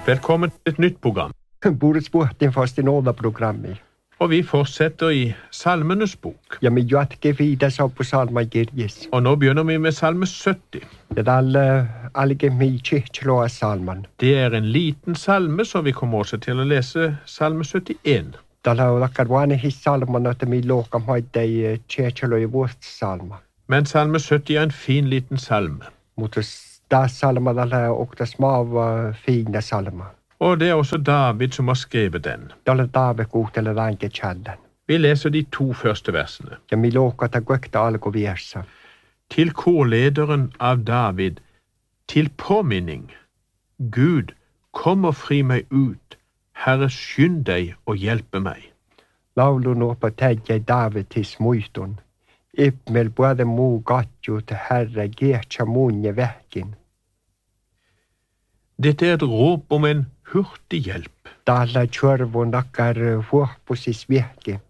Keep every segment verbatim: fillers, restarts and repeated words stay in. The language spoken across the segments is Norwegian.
Velkommen til et nytt program. Bordet din fast i nåda-programmet. Og vi fortsetter i Salmenes bok. Ja, men jag ska vidare så på salma Girjes. Og nå begynner vi med salme sytti. Det er alle, alle mye kyrkjelåa salman. Det er en liten salme, så vi kommer også til å lese salme syttien. Da la lakkar vane his salman at mi lokam hadde i kyrkjelåa i vårt salma. Men salme sytti er en fin liten salme. Mot da salma da la okta smava fina salma. Og det er også David som har skrevet den. Da la David god til ranke kjallen. Vi leser de to første versene. Ja, mi loka ta gøkta algo versa. Til korlederen av David, til påminning. Gud, kom og fri meg ut. Herre, skynd deg og hjelpe meg. Laulu nå på tegge David til smuitun. Ippmel både mo gatjo til herre gertja munje vekken. Dette er et råp om en hurtig hjelp. Da la kjørvun lakkar vårpusis vekke.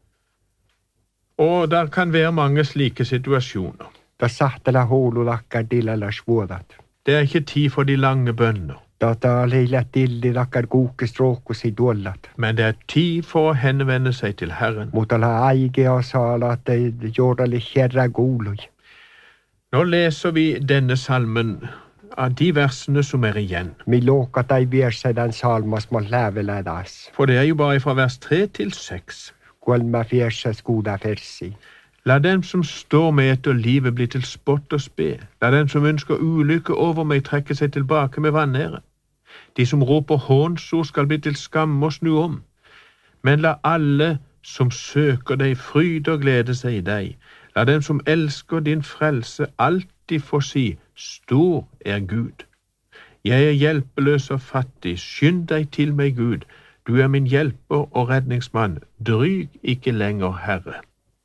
Og der kan være mange slike situasjoner. Da satte la holo lakkar dilla la svådat. Det er ikke tid for de lange bønner. Da da leila dilli lakkar goke stråkus i dollat. Men det er tid for å henvende seg til Herren. Mot alla eige og sala at det gjorde li kjerra goloi. Nå leser vi denne salmen av de versene som er igjen. Mi loka dei versa den salmas må lævela das. For det er jo bare fra vers tre til seks. Golma versa skoda versi. La dem som står med etter livet bli til spott og spe. La dem som ønsker ulykke over meg trekke seg tilbake med vannære. De som roper hånsord skal bli til skam og snu om. Men la alle som søker deg fryde og glede seg i deg. La dem som elsker din frelse alltid få si, stor er Gud. Jeg er hjelpeløs og fattig, skynd deg til meg Gud. Du er min hjelper og redningsmann, dryg ikke lenger Herre.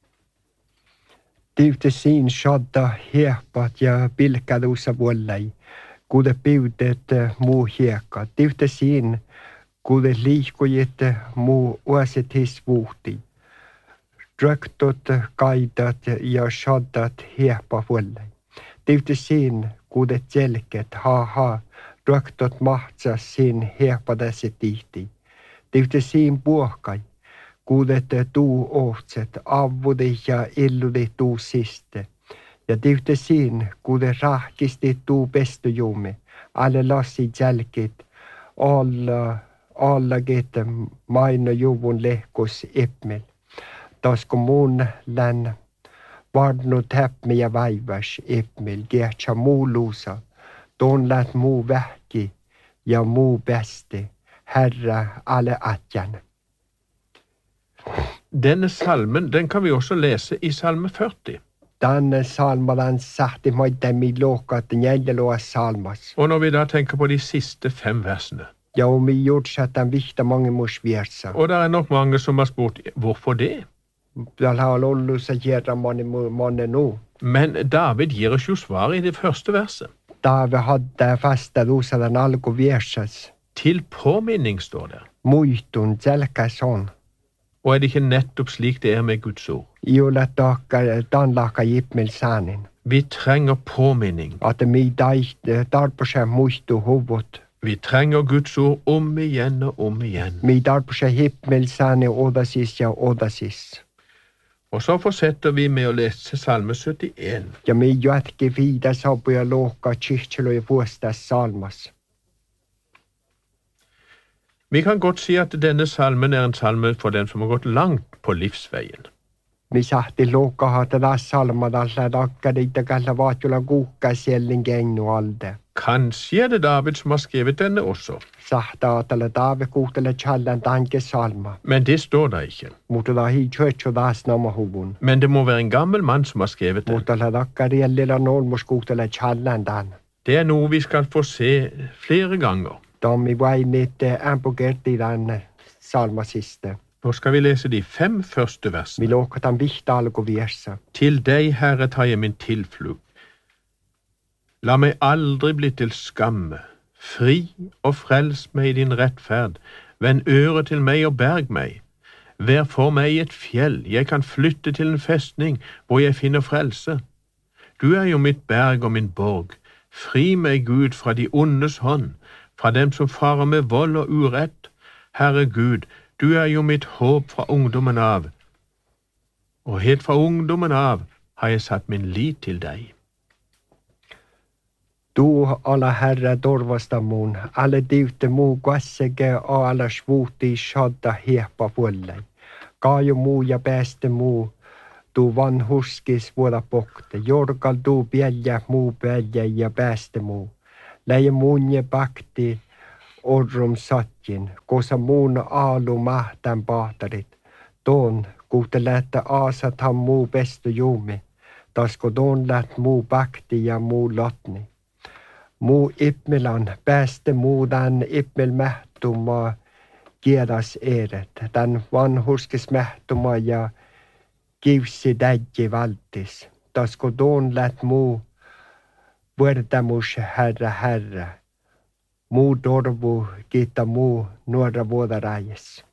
Divte sin shodda hepat ja bilkade usa vollai. Gode budet mu heka. Divte sin gode liikojet mu uasetis vuhti. Dröktot kaidat ja shoddat hepa vollai. Divte sin gode tjelket ha ha. Dröktot mahtsa sin hepa deset ihti. Divte sin buokai. Kuudet tuu ohtset, avvudi ja illudi tuu siste. Ja divte siin, kuude rahkisti tuu pestujume, alle lassi jälkit, alla, allagit maino juvun lehkus ippmel. Tasko mun län, varnu täppmi ja vaivas ippmel, gehtsa muu luusa, ton lät muu vähki ja muu beste, herra alle atjan. Denne salmen, den kan vi også lese i salme førti. Denne salmen, den satte meg dem i låkat, den gjelder salmas. Og når vi da tenker på de siste fem versene. Ja, og vi gjorde seg at den vikta mange morsversa. Og det er nok mange som har spurt, hvorfor det? Da har lollu seg gjerne manne nå. Men David gir oss jo svar i det første verset. David hadde fasta rosa den algo versas. Til påminning står det. Muitun, tjelka sånn. Og er det ikke nettopp slik det er med Guds ord? Jo, let dere danlaka gippmel sanin. Vi trenger påminning. At mi dar på seg muitu hovot. Vi trenger Guds ord om igjen og om igjen. Mi dar på seg gippmel sanin, odasis ja odasis. Og så fortsetter vi med å lese salme syttien. Ja, mi jo etke videre så på jeg låka kyrkjelo i våstas salmas. Vi kan godt si at denne salmen er en salme for den som har gått langt på livsveien. Mi sahti låka hata da salma da la dakka dit og kalla vatjola gukka sjellin geng og alde. Kanskje er det David som har skrevet denne også. Sahta atala David kuutele challan tanke salma. Men det står der ikke. Mutta da hi kyrkjo da snama huvun. Men det må være en gammel mann som har skrevet den. Mutta la dakka riellila nolmus kuutele challan dan. Det er noe vi skal få se flere ganger. Da mi vai mitt ampogert i den salma siste. Nå skal vi lese de fem første versene. Vi låka den vikta algo versa. Til deg, Herre, tar jeg min tilflukt. La meg aldri bli til skamme. Fri og frels meg i din rettferd. Vend øret til meg og berg meg. Vær for meg et fjell. Jeg kan flytte til en festning hvor jeg finner frelse. Du er jo mitt berg og min borg. Fri meg, Gud, fra de ondes hånd, fra dem som farer med vold og urett. Herre Gud, du er jo mitt håp fra ungdommen av, og helt fra ungdommen av har jeg satt min lit til deg. Du, alla Herre, torvasta mun, alle divte muu kassege og alle svuuti shadda hiepa vuollei. Kaajo muu ja pääste muu, du vanhuskis vuoda pokte, jorkal du pielja muu pielja ja pääste muu. Läje munje pakti orrum satjin, kosa muun aalu mahtän pahtarit. Tuon, kuhte lähtä aasatam muu pestu juumi, tasko tuon läht muu pakti ja muu latni. Muu ipmelan pääste muu tän ipmel mähtumaa kiedas eeret, tän vanhuskis mähtumaa ja kivsi täjji valtis. Tasko tuon läht muu vuortamus herra herra. Muu torvu kiitta muu nuora vuodaräjes.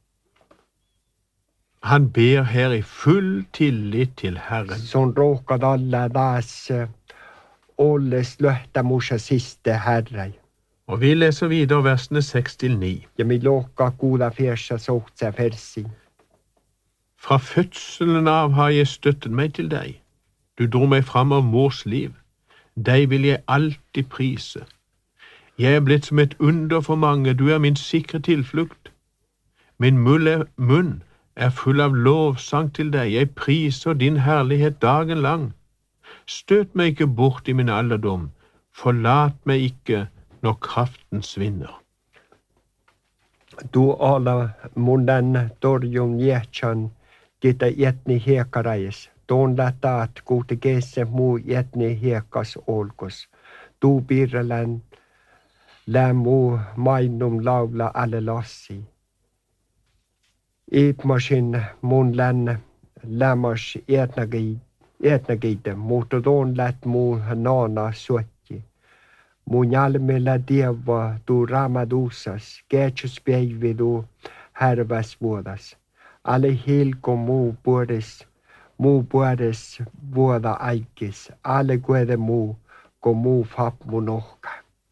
Han ber her i full tillit til Herren. Som råkad alla taas olles löhtämusa siste herrai. Og vi leser videre versene seks til ni. Ja mi lohka kuuda fiersa sohtsa versi. Fra fødselen av har jeg støttet meg til deg. Du dro meg fram av mors liv. Deg vil jeg alltid prise. Jeg er blitt som et under for mange, du er min sikre tilflukt. Min munn er full av lovsang til deg, jeg priser din herlighet dagen lang. Støt meg ikke bort i min alderdom, forlat meg ikke når kraften svinner. Du ala munnen torjun jähtsän, kita jätni hiekarais. Tuon lätaat kuuti keesse muu jätni hiekas olkos. Du pirrelän lää muu mainum laula alle lassi. Iipmasin mun län lämmas etnagiite, mutta tuon lät muu naana suotti. Mun jalmilla dieva tu ramadussas, keetsus päivi tu härväs vuodas. Alle hilko muu puodes, muu puodes vuoda aikis, alle kuede muu, ko muu fap mun ohka.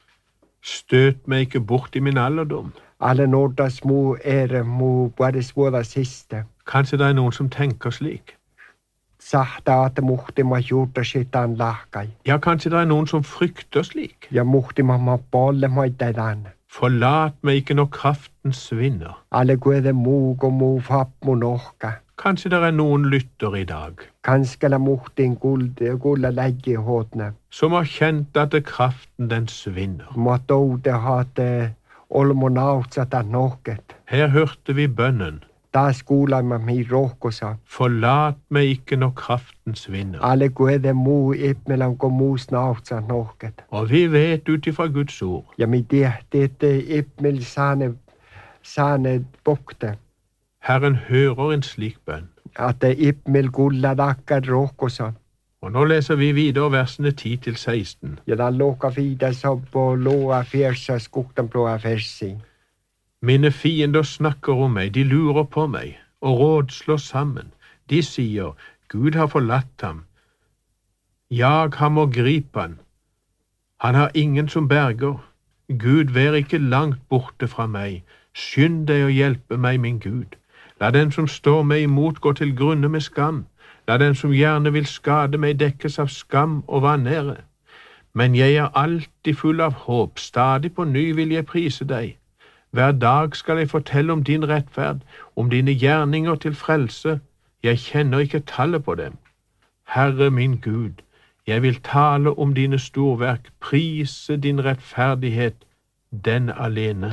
Støt meg ikke bort i min alderdom. Alle nordas muu ere muu puodes vuoda siste. Kanskje det er noen som tenker slik. Sahta at muhti ma juurta shitan lahkai. Ja, kanskje det er noen som frykter slik. Ja muhti ma ma palle maitädan. Forlat meg ikke når kraften svinner. Alle kuede muu ko muu fap mun ohka. Kanskje det er noen lytter i dag. Kanskje la muhtin kulde kulla läggi hotne. Som har kjent at kraften den svinner. Ma toude hate olmo nautsata nohket. Her hørte vi bønnen. Taas kuulemme mi rohkosa. Forlat meg ikke når kraften svinner. Alle kuede muu ipmelan ko muus nautsat nohket. Og vi vet ut ifra Guds ord. Ja mi tehti, että ipmel saane, saane pokte. Herren hører en slik bønn. At ipmel kulla takkar rohkosa. Og nå leser vi videre versene ti til seksten. Ja da loka vida sobbo loa fiersa skuktanploa versi. Mine fiender snakker om meg, de lurer på meg, og rådslår sammen. De sier, Gud har forlatt ham. Jag ham og grip han. Han har ingen som berger. Gud, vær ikke langt borte fra meg. Skynd deg å hjelpe meg, min Gud. La den som står meg imot gå til grunne med skam. La den som gjerne vil skade meg dekkes av skam og vanære. Men jeg er alltid full av håp, stadig på ny vil jeg prise deg. Hver dag skal jeg fortelle om din rettferd, om dine gjerninger til frelse. Jeg kjenner ikke tallet på dem. Herre min Gud, jeg vil tale om dine storverk, prise din rettferdighet, den alene.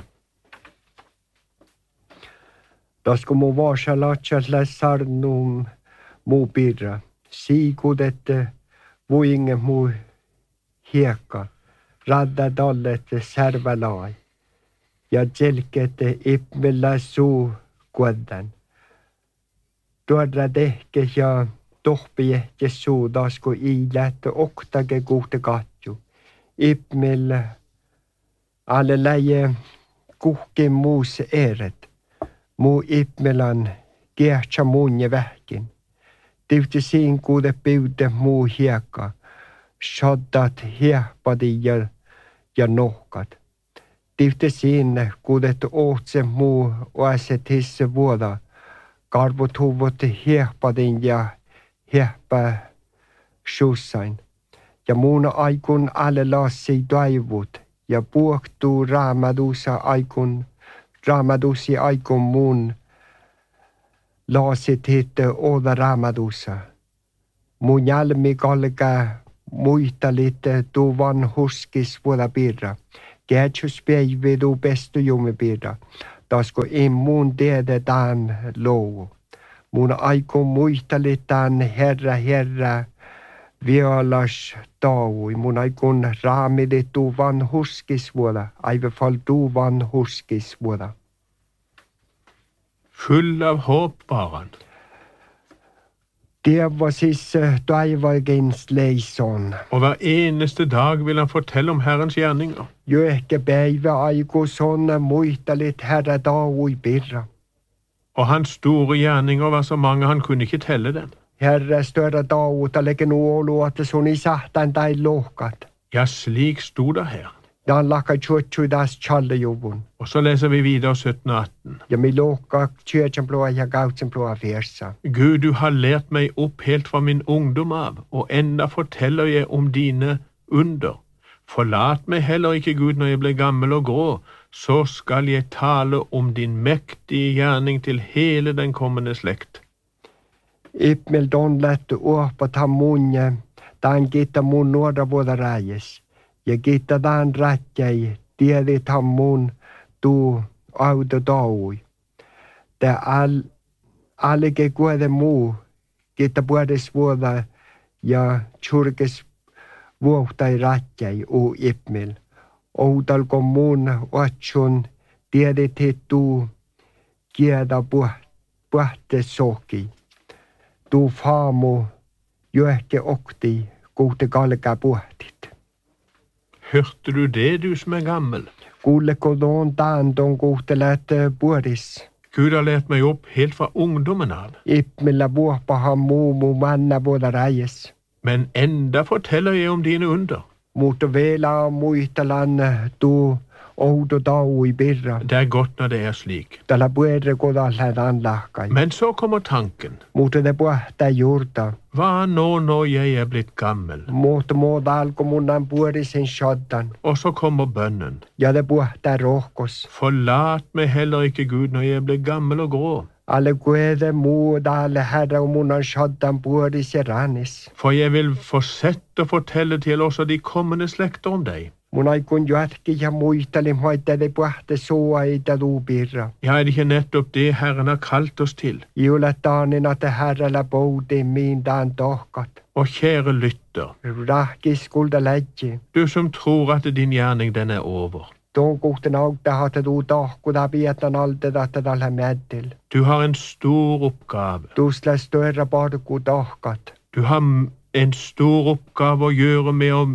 Da skal mu vaasa latsasla sarnum mu pirra. Siikudette vuinge mu hiekka. Radda dallette särvälai. Ja tselkete ipmellä suu kuodan. Tuodra tehke ja tohpiehke suu tasku iilähtä oktake kuhte katju. Ipmellä alle läje kuhkin muus eret. Muu ipmelan kiehtsä muunje vähkin. Tivti siin kuude piude muu hiekka. Shaddat hiehpadi ja, ja nohkat. Tivtesin, kudet ootse muu oaset hisse vuoda. Karvot huvot hiehpadin ja hiehpä shussain. Ja muun aikun alle lassi toivut. Ja puhtuu raamadusa aikun, raamadusi aikun muun lasit hitte oda raamadusa. Mun jälmi kalka muistalit tuu vanhuskis vuoda pirra. Kätsyspäivä tuu pestu jumme pirra. Tasko ei mun tiedetään lou. Mun aikun muistalit tämän herra herra violas taui. Mun aikun raamilit tuu vanhuskis vuoda. Aivan fall tuu vanhuskis vuoda. Full av håp var han. Det var siis toivogens leison. Og hver eneste dag vil han fortelle om Herrens gjerninger. Jo ikke päivä aiku sånne muistalit herra taui pirra. Og hans store gjerninger var så mange han kunne ikke telle dem. Herra større tauta leke nuolu, että sun isahtan tai lohkat. Ja, slik sto det her. Dan lakka tjuotju das tjallejuvun. Og så leser vi videre sytten og atten. Ja mi lohka tjuotjenploa ja gautsenploa fjersa. Gud, du har lært meg opp helt fra min ungdom av, og enda forteller jeg om dine under. Forlat meg heller ikke, Gud, når jeg blir gammel og grå, så skal jeg tale om din mektige gjerning til hele den kommende slekt. Ipmel don lätty uopa tammunje, dan gitta mun nuora vuoda räjes. Ja gitta dan rätjäi, tiedi tammun tuu auto taui. Te al, alike kuede muu, gitta puedes vuoda ja tjurkes vuohtai rätjäi u ipmel. Outalko mun oatsun tiedit hittuu kieda puhte soki. Tuu faamu johke okti kuhte kalka puhtit. Hørte du det, du som er gammel? Kuuleko tuon taanton kuhtelet puodis? Gud har lært meg opp helt fra ungdommen av. Ipmillä vuopahan muu mu manna vuoda räjes. Men enda forteller jeg om dine under. Mutta vielä muistelan tuu outo taui pirra. Det er godt når det er slik. Tällä puedre kodallaan lahkai. Men så kommer tanken. Mutta te puhtaa juurta. Hva nå når jeg er blitt gammel? Mutta muuta alko munnan puodisen shottan. Og så kommer bønnen. Ja te puhtaa rohkos. Forlat meg heller ikke, Gud, når jeg blir gammel og grå. Alle kuede muuta alle herra og munnan shottan puodise ranis. For jeg vil fortsette å fortelle til også de kommende slekter om deg. Mun aikun jatki ja muistelin hoitte te puhte sua itä luupirra. Ja, er det ikke nettopp det Herren har kalt oss til? Juletaanin at herralla pouti min daan tohkat. Og kjære lytter, Rahkis kulda lätji. du som tror at din gjerning den er over. Tuon kuhten aukta hatte tuu tohkuda pietän alte tahta tällä mättil. Du har en stor oppgave. Tusla større parku tohkat. Du har en stor oppgave å gjøre med å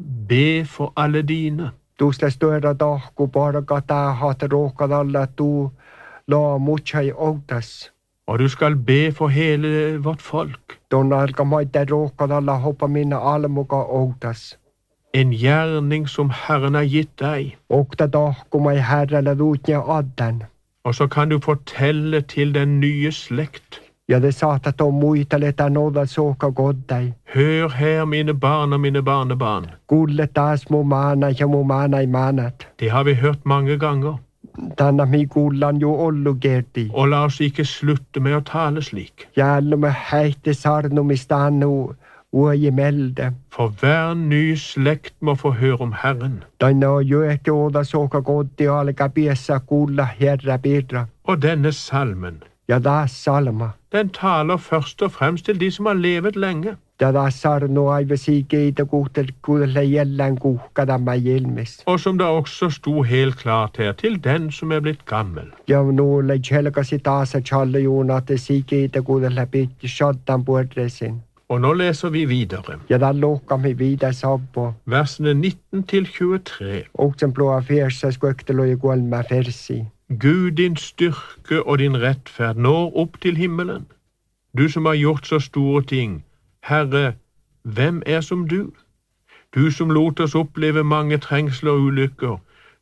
be for alle dine. Tusla større tohku parka tähät rohkat alla tuu laa mutsai outas. Og du skal be for hele vårt folk. Tuon alka maitte rohkat alla hoppa minna almuka outas. En gjerning som Herren har gitt deg. Okta tohku mai herralla tuutja addan. Og så kan du fortelle til den nye slekt. Ja det saatat on muisteletaan olla sohka koddai. Hør her, mine barn og mine barnebarn. Kuule taas mu maana ja mu maanai maanat. Det har vi hørt mange ganger. Tänä mi kuullaan jo ollu kerti. Og la oss ikke slutte med å tale slik. Jällu me häitte sarnumista annu uoji melde. For hver ny slekt må få høre om Herren. Tänä on jo ehkä olla sohka kotti alka piessä kuulla herra pirra. Og denne salmen, Ja taas salma. den taler først og fremst til de som har levet lenge. Ja taas sarnu aiva siikeitä kuhtel kuulle jellään kuhkada mä ilmis. Og som det også sto helt klart her, til den som er blitt gammel. Ja nuulle jelkasi taas challe juunate siikeitä kuulle pitti shottan puodresin. Og nå leser vi videre. Ja da lukkami videre sabbo. Versene nitten til tjuetre. Oksen blåa fjersa skuektelo i kolma fersi. Gud, din styrke og din rettferd når opp til himmelen. Du som har gjort så store ting. Herre, hvem er som du? Du som lot oss oppleve mange trengsler og ulykker.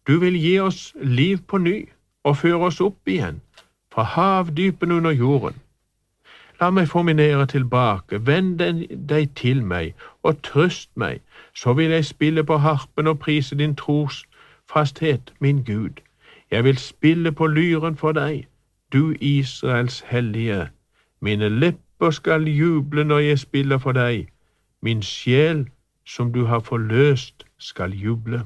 Du vil gi oss liv på ny og føre oss opp igjen fra havdypen under jorden. La meg få min ære tilbake, vend deg til meg og trøst meg, så vil jeg spille på harpen og prise din trosfasthet, min Gud. Jeg vil spille på lyren for deg, du Israels hellige. Mine lepper skal juble når jeg spiller for deg. Min sjel, som du har forløst, skal juble.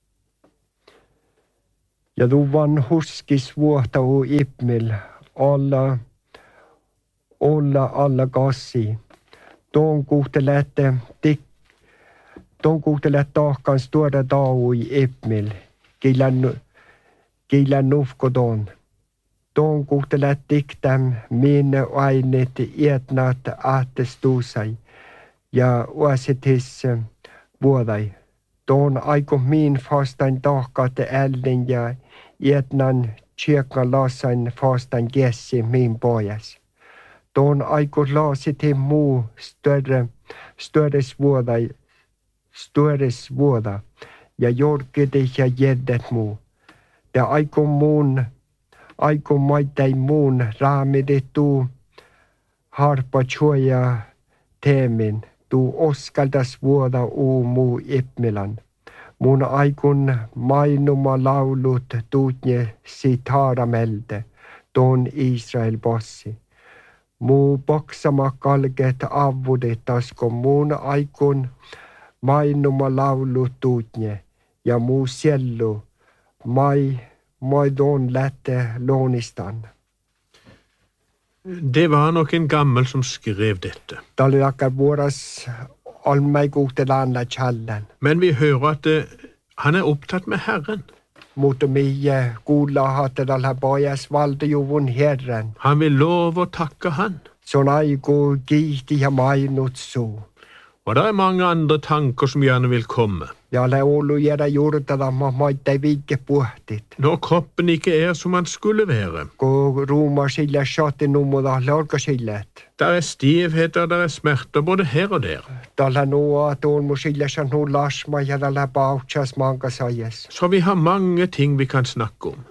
Ja tuvan huskis vuotta u ipmil, olla, olla alla kassi. Tuon kuhtelette, tik, tuon kuhtelette tahkan stuoda tau i ipmil, kilän, kilän nufkodon. Tuon kuhtelette tiktäm minne ainet ietnat ahtestuusai ja uasitis vuodai. Tuon aiko min fastan tahkate ällin ja ietnan tjekkan lasain fastan gessi min pojas. Tuon aiko laasiti muu större, störres vuodai, störres vuoda ja jorkiti ja jeddet muu. Te aiko muun, aiko maitai muun raamidi tuu harpa tjoja teemin. Tu oskaldas vuoda uu muu ipmilan. Mun aikun mainuma laulut tuutnje sit haaramelde, tuon Israel bossi. Muu poksama kalget avudit tasko mun aikun mainuma laulut tuutnje, ja muu siellu mai, mai tuon lätte loonistan. Det var nok en gammel som skrev dette. Men vi hører at uh, han er opptatt med Herren. Han vil love å takke han. Og det er mange andre tanker som gjerne vil komme. Når kroppen ikke er som han skulle være. Der er stivheter, der er smerter både her og der. Så vi har mange ting vi kan snakke om.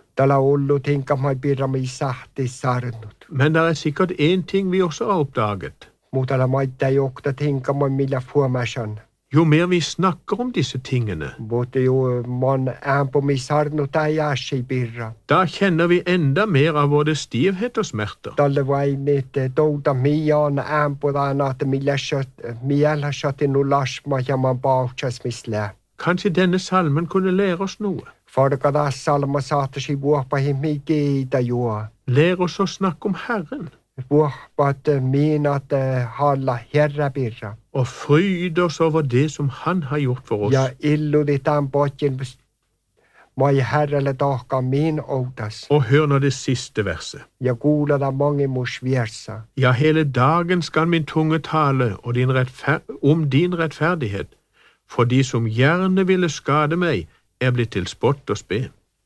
Men det er sikkert en ting vi også har oppdaget. Jo mer vi snakker om disse tingene, da kjenner vi enda mer av både stivhet og smerter. Kanskje denne salmen kunne lære oss noe. Lær oss å snakke om Herren. Og fryde oss over det som han har gjort for oss. Og hør nå det siste verset. Ja, hele dagen skal min tunge tale og din om din rettferdighet, for de som gjerne ville skade meg, er blitt til spott og spe.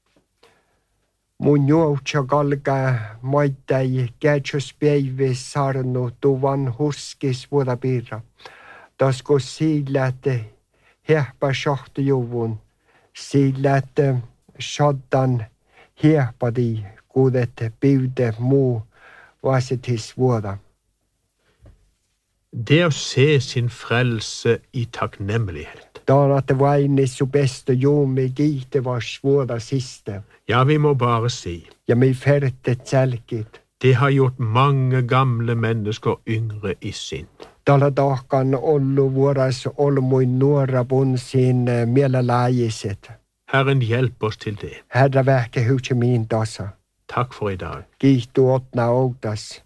Mun joutsja kalka maittai kätsos päivis sarnu tuvan huskis vuoda pirra. Tasko sillä, että hehpä shohtujuvun, sillä, että shottan hehpadi, kuudet pyyde muu vasitis vuoda. Det å se sin frelse i takknemlighet. Taanat vainissu pesto juumi kiihtevas vuoda siste. Ja, vi må bare si. Ja mi fertet sälkit. Det har gjort mange gamle mennesker yngre i sinn. Tala tahkan ollu vuoras olmuin nuora punsin mielelääjiset. Herren hjelp oss til det. Herra vähke hutse min tasa. Takk for i dag. Kiihtu otna outas.